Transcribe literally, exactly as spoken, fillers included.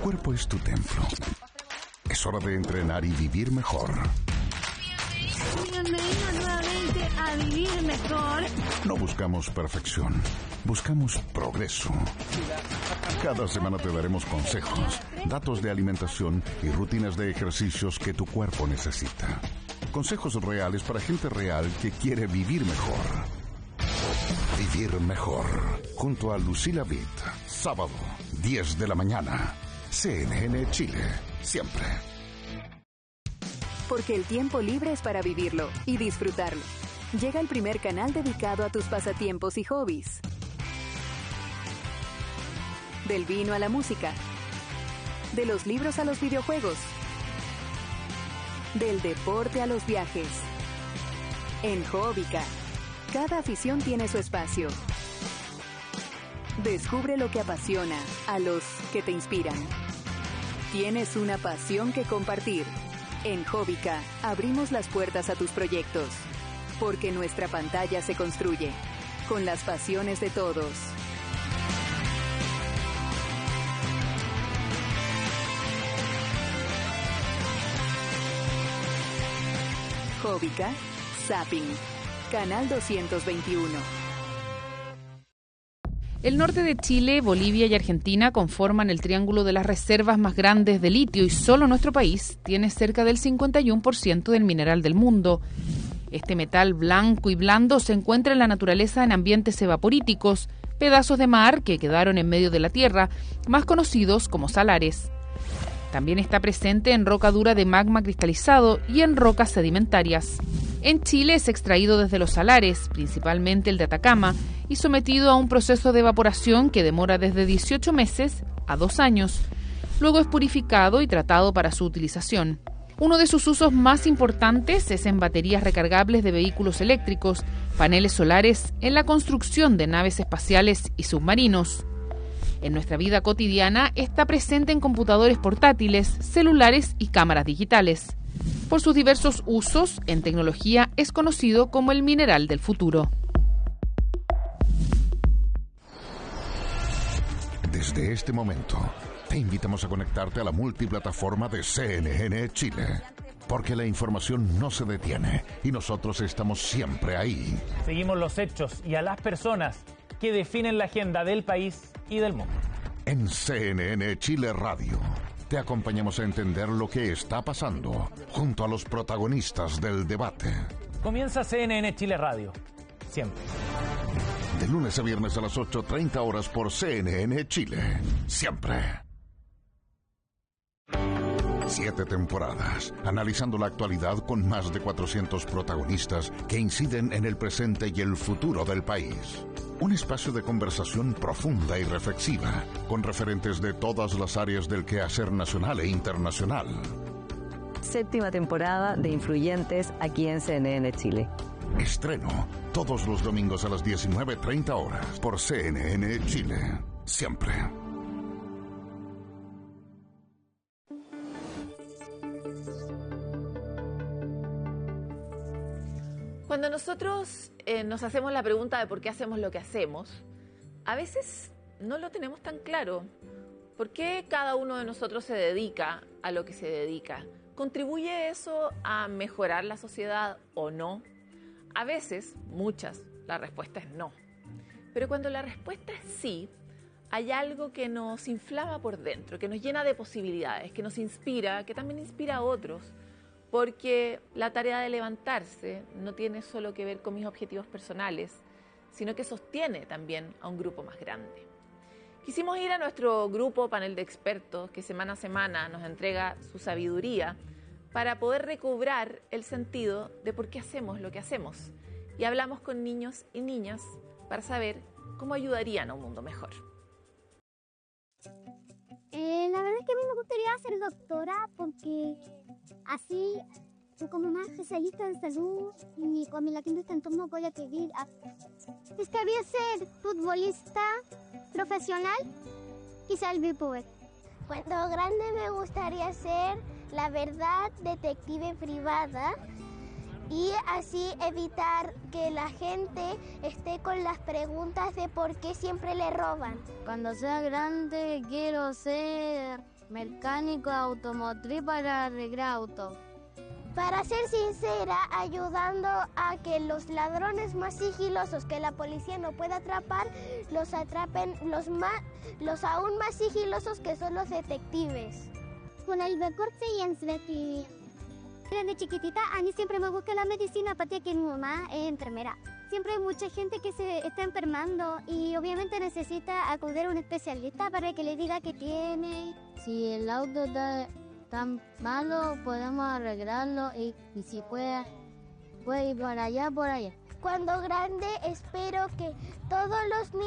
cuerpo es tu templo. Es hora de entrenar y vivir mejor. Bienvenido nuevamente a Vivir Mejor. No buscamos perfección, buscamos progreso. Cada semana te daremos consejos, datos de alimentación y rutinas de ejercicios que tu cuerpo necesita. Consejos reales para gente real que quiere vivir mejor. Vivir Mejor, junto a Lucila Vitt. Sábado, diez de la mañana. C N N Chile, siempre. Porque el tiempo libre es para vivirlo y disfrutarlo. Llega el primer canal dedicado a tus pasatiempos y hobbies. Del vino a la música. De los libros a los videojuegos. Del deporte a los viajes. En Hobbica, cada afición tiene su espacio. Descubre lo que apasiona a los que te inspiran. Tienes una pasión que compartir. En Hobbica abrimos las puertas a tus proyectos, porque nuestra pantalla se construye con las pasiones de todos. Hobbica, Zapping, Canal doscientos veintiuno. El norte de Chile, Bolivia y Argentina conforman el triángulo de las reservas más grandes de litio y solo nuestro país tiene cerca del cincuenta y uno por ciento del mineral del mundo. Este metal blanco y blando se encuentra en la naturaleza en ambientes evaporíticos, pedazos de mar que quedaron en medio de la tierra, más conocidos como salares. También está presente en roca dura de magma cristalizado y en rocas sedimentarias. En Chile es extraído desde los salares, principalmente el de Atacama, y sometido a un proceso de evaporación que demora desde dieciocho meses a dos años. Luego es purificado y tratado para su utilización. Uno de sus usos más importantes es en baterías recargables de vehículos eléctricos, paneles solares, en la construcción de naves espaciales y submarinos. En nuestra vida cotidiana está presente en computadores portátiles, celulares y cámaras digitales. Por sus diversos usos en tecnología es conocido como el mineral del futuro. Desde este momento, te invitamos a conectarte a la multiplataforma de C N N Chile, porque la información no se detiene y nosotros estamos siempre ahí. Seguimos los hechos y a las personas que definen la agenda del país y del mundo. En C N N Chile Radio, te acompañamos a entender lo que está pasando junto a los protagonistas del debate. Comienza C N N Chile Radio, siempre. De lunes a viernes a las ocho treinta horas por C N N Chile, siempre. Siete temporadas, analizando la actualidad con más de cuatrocientos protagonistas que inciden en el presente y el futuro del país. Un espacio de conversación profunda y reflexiva, con referentes de todas las áreas del quehacer nacional e internacional. Séptima temporada de Influyentes aquí en C N N Chile. Estreno todos los domingos a las diecinueve treinta horas por C N N Chile, siempre. Cuando nosotros eh, nos hacemos la pregunta de por qué hacemos lo que hacemos, a veces no lo tenemos tan claro. ¿Por qué cada uno de nosotros se dedica a lo que se dedica? ¿Contribuye eso a mejorar la sociedad o no? A veces, muchas, la respuesta es no. Pero cuando la respuesta es sí, hay algo que nos inflama por dentro, que nos llena de posibilidades, que nos inspira, que también inspira a otros. Porque la tarea de levantarse no tiene solo que ver con mis objetivos personales, sino que sostiene también a un grupo más grande. Quisimos ir a nuestro grupo panel de expertos que semana a semana nos entrega su sabiduría para poder recobrar el sentido de por qué hacemos lo que hacemos. Y hablamos con niños y niñas para saber cómo ayudarían a un mundo mejor. Eh, la verdad es que a mí me gustaría ser doctora porque así, como más especialista en salud y con mi latindo este entorno voy a vivir. A... Me gustaría ser futbolista profesional, quizá el Bipover. Cuando grande me gustaría ser, la verdad, detective privada y así evitar que la gente esté con las preguntas de por qué siempre le roban. Cuando sea grande quiero ser Mecánico automotriz para arreglar autos. Para ser sincera, ayudando a que los ladrones más sigilosos que la policía no pueda atrapar, los atrapen los, más, los aún más sigilosos que son los detectives. Con el recorte y en Sveti. Desde chiquitita, a mí siempre me gusta la medicina, aparte que mi mamá es enfermera. Siempre hay mucha gente que se está enfermando y obviamente necesita acudir a un especialista para que le diga qué tiene. Si el auto está tan malo, podemos arreglarlo y, y si puede, puede ir por allá, por allá. Cuando grande, espero que todos los niños